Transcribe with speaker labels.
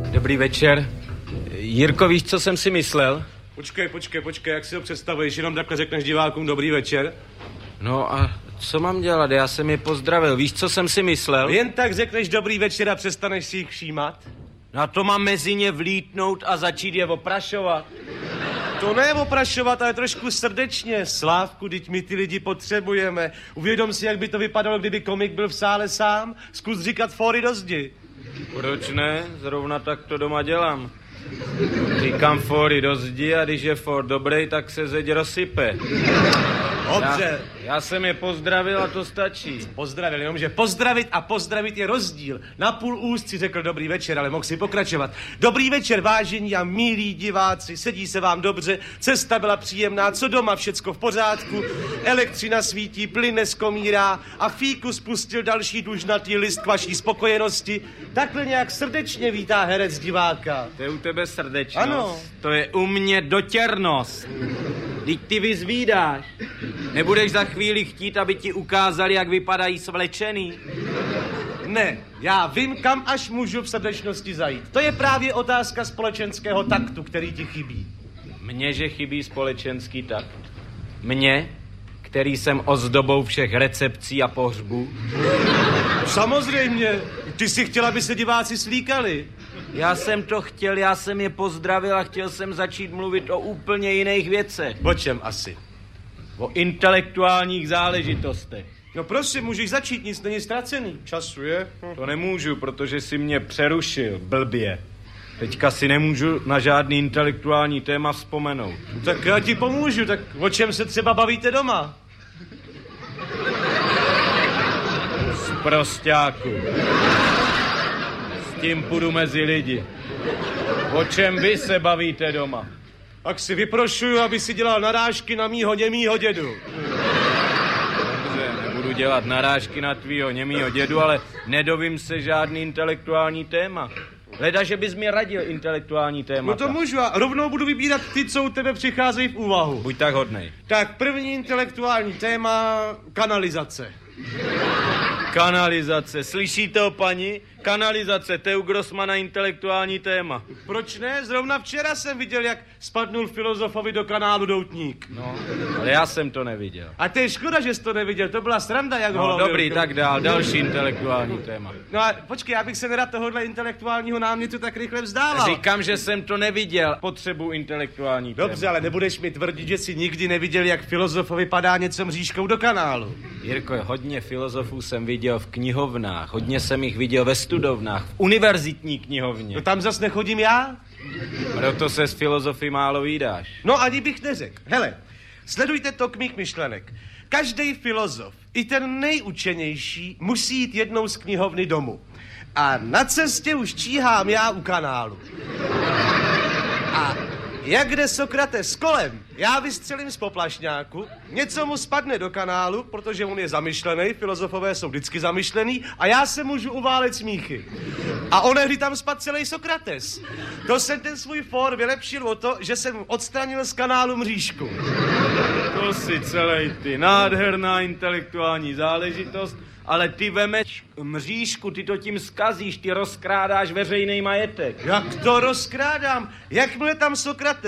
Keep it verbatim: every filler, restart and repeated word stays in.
Speaker 1: Dobrý večer. Jirko, víš, co jsem si myslel?
Speaker 2: Počkej, počkej, počkej, jak si ho představuješ? Jenom takhle řekneš divákům dobrý večer?
Speaker 1: No a co mám dělat? Já jsem je pozdravil. Víš, co jsem si myslel?
Speaker 2: Jen tak řekneš dobrý večer a přestaneš si jich všímat?
Speaker 1: Na to mám mezi ně vlítnout a začít je oprašovat.
Speaker 2: To ne oprašovat, ale trošku srdečně. Slávku, teď my ty lidi potřebujeme. Uvědom si, jak by to vypadalo, kdyby komik byl v sále sám. Zkus říkat fóry do zdi.
Speaker 1: Proč ne? Zrovna tak to doma dělám. Říkám fóry do zdi a když je fór dobrý, tak se zeď rozsype.
Speaker 2: Dobře.
Speaker 1: Já, já jsem je pozdravil a to stačí.
Speaker 2: Pozdravil, jenomže pozdravit a pozdravit je rozdíl. Na půl úst si řekl dobrý večer, ale mohl si pokračovat. Dobrý večer, vážení a milí diváci, sedí se vám dobře, cesta byla příjemná, co doma, všecko v pořádku, elektřina svítí, plyn neskomírá a fíku spustil další dužnatý list k vaší spokojenosti. Takhle nějak srdečně vítá herec diváka.
Speaker 1: To je u tebe srdečnost.
Speaker 2: Ano.
Speaker 1: To je u mě dotěrnost. Vždyť ty vyzvídáš. Nebudeš za chvíli chtít, aby ti ukázali, jak vypadají svlečený?
Speaker 2: Ne, já vím, kam až můžu v srdečnosti zajít. To je právě otázka společenského taktu, který ti chybí.
Speaker 1: Mně, že chybí společenský takt. Mně, který jsem ozdobou všech recepcí a pohřbů.
Speaker 2: Samozřejmě, ty si chtěla, aby se diváci slíkali.
Speaker 1: Já jsem to chtěl, já jsem je pozdravil a chtěl jsem začít mluvit o úplně jiných věcech.
Speaker 2: O čem asi?
Speaker 1: O intelektuálních záležitostech.
Speaker 2: No prosím, můžeš začít, nic není ztracený. Času je.
Speaker 1: To nemůžu, protože si mě přerušil, blbě. Teďka si nemůžu na žádný intelektuální téma vzpomenout.
Speaker 2: Tak já ti pomůžu, tak o čem se třeba bavíte doma?
Speaker 1: Z prosťáku. S tím půjdu mezi lidi. O čem vy se bavíte doma?
Speaker 2: Tak si vyprošuju, aby si dělal narážky na mýho němýho dědu.
Speaker 1: Dobře, nebudu dělat narážky na tvýho němýho dědu, ale nedovím se žádný intelektuální téma. Leda, že bys mi radil intelektuální téma.
Speaker 2: No to můžu a rovnou budu vybírat ty, co u tebe přicházejí v úvahu.
Speaker 1: Buď tak hodnej.
Speaker 2: Tak první intelektuální téma, kanalizace.
Speaker 1: Kanalizace. Slyšíte o paní? Kanalizace, to je u Grossmana intelektuální téma.
Speaker 2: Proč ne? Zrovna včera jsem viděl, jak spadnul filozofovi do kanálu doutník.
Speaker 1: No, ale já jsem to neviděl.
Speaker 2: A to je škoda, že jsi to neviděl, to byla sranda, jak
Speaker 1: No,
Speaker 2: ho
Speaker 1: dobrý, tak dál, další intelektuální téma.
Speaker 2: No a počkej, já bych se nerad tohohle intelektuálního námětu tak rychle vzdával.
Speaker 1: Říkám, že jsem to neviděl. Potřebuji intelektuální téma.
Speaker 2: Dobře, ale nebudeš mi tvrdit, že jsi nikdy neviděl, jak filozofovi padá něco mřížkou do kanálu.
Speaker 1: Jirko, hodně filozofů jsem viděl v knihovnách, hodně jsem jich viděl ve studovnách, v univerzitní knihovně.
Speaker 2: No tam zas nechodím já?
Speaker 1: Proto se s filozofy málo vídáš.
Speaker 2: No ani bych neřekl. Hele, sledujte tok mých myšlenek. Každý filozof, i ten nejučenější, musí jít jednou z knihovny domů. A na cestě už číhám já u kanálu. A jak jde Sokrates kolem, já vystřelím z poplašňáku, něco mu spadne do kanálu, protože on je zamyšlený, filozofové jsou vždycky zamyšlený, a já se můžu uválet smíchy. A onehdy tam spadl celý Sokrates. To jsem ten svůj for vylepšil o to, že jsem odstranil z kanálu mřížku.
Speaker 1: To si celej ty, nádherná intelektuální záležitost, ale ty vemeš mřížku, ty to tím zkazíš, ty rozkrádáš veřejný majetek.
Speaker 2: Jak to rozkrádám? Jakmile tam Sokrates